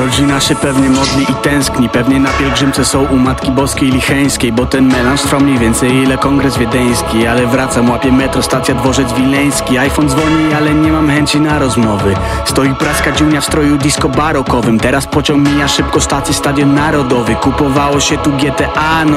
Olgina się pewnie modli i tęskni. Pewnie na pielgrzymce są u Matki Boskiej Licheńskiej, bo ten melanż trwa mniej więcej ile kongres wiedeński. Ale wracam, łapię metro, stacja Dworzec Wileński. iPhone dzwoni, ale nie mam chęci na rozmowy. Stoi praska dziunia w stroju disco barokowym. Teraz pociąg mija szybko stację Stadion Narodowy. Kupowało się tu GTA, no